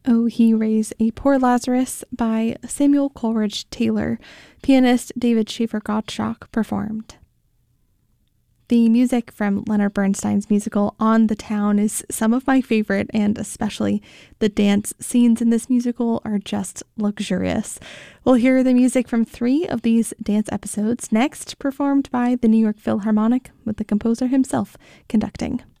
Oh, He Raised a Poor Lazarus by Samuel Coleridge Taylor. Pianist David Schaefer Gottschalk performed. The music from Leonard Bernstein's musical On the Town is some of my favorite, and especially the dance scenes in this musical are just luxurious. We'll hear the music from 3 of these dance episodes next, performed by the New York Philharmonic with the composer himself conducting.